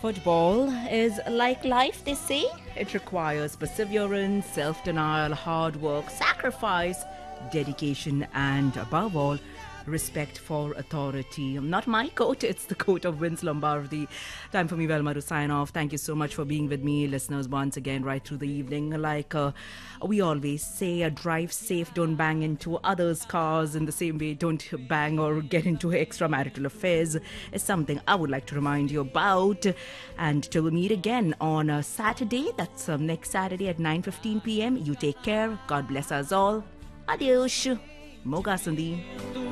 Football is like life, they say. It requires perseverance, self denial, hard work, sacrifice, dedication, and above all, respect for authority. Not my quote, it's the quote of Vince Lombardi. Time for me, Velma, to sign off. Thank you so much for being with me, listeners, once again, right through the evening. Like we always say, drive safe, don't bang into others' cars. In the same way, don't bang or get into extramarital affairs, is something I would like to remind you about. And till we meet again on a Saturday, that's next Saturday at 9:15 p.m. You take care. God bless us all. Adios. Moga Sandi.